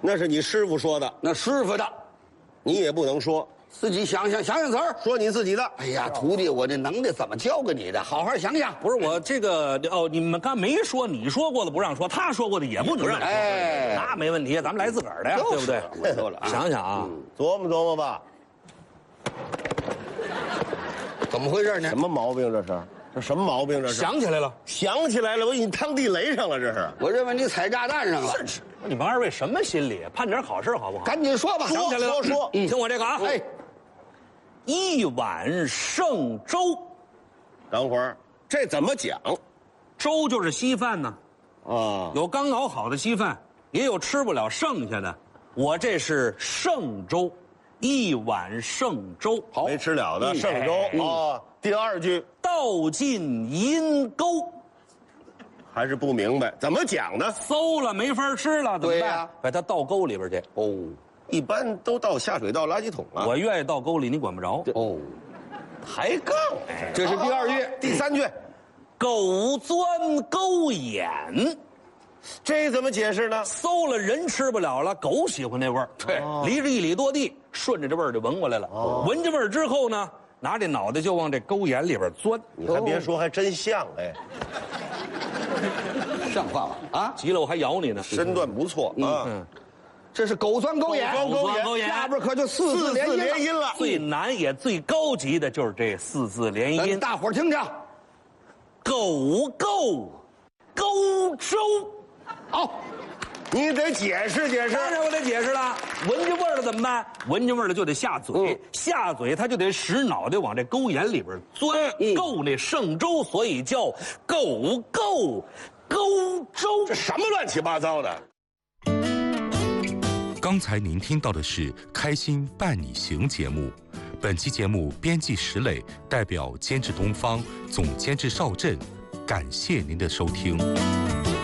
那是你师傅说的， 那师傅的， 你也不能说。 自己想想词儿。 说你自己的。 哎呀，徒弟，我这能耐怎么教给你的？好好想想。 不是我这个哦，你们刚没说，你说过的不让说，他说过的也不能让说。 哎， 那没问题，咱们来自个儿的呀，对不对？ 我说了啊， 想想啊， 琢磨琢磨吧， 怎么回事呢什？么毛病这是？这什么毛病这是？ 想起来了。 想起来了，我给你趟地雷上了，这是。 我认为你踩炸弹上了。 你们二位什么心理？盼点好事好不好？ 赶紧说吧。 想起来了， 说听我这个啊。 哎， 一碗剩粥， 等会儿这怎么讲？ 粥就是稀饭呢， 啊， 有刚熬好的稀饭，也有吃不了剩下的。我这是剩粥，一碗剩粥。 好没吃了的剩粥啊。第二句倒进阴沟， 还是不明白，怎么讲呢？ 馊了没法吃了，怎么办？ 对呀把它倒沟里边去。 哦一般都到下水道垃圾桶了。 我愿意倒沟里，你管不着。 哦， 抬杠， 这是第二句， 第三句， 狗钻沟眼， 这怎么解释呢？ 馊了人吃不了了，狗喜欢那味儿。 对离着1里多地，顺着这味儿就闻过来了。闻着味儿之后呢，拿这脑袋就往这沟眼里边钻。 你还别说，还真像哎， 像话吗？啊， 急了我还咬你呢。 身段不错啊。 这是狗钻沟眼， 狗钻沟眼下边可就四字连音了。 最难也最高级的就是这4字连音。 大伙儿听听， 狗沟沟粥。 好， 你得解释解释。 当然我得解释了，闻着味儿了怎么办？闻着味儿了就得下嘴，下嘴他就得使脑袋往这沟眼里边钻，够那剩粥，所以叫狗沟沟粥。 这什么乱七八糟的？ 刚才您听到的是《开心伴你行》节目，本期节目编辑石磊，代表监制东方，总监制邵震，感谢您的收听。